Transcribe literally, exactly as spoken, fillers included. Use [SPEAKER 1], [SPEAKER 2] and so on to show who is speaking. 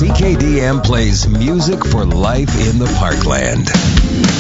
[SPEAKER 1] C K D M plays music for life in the Parkland.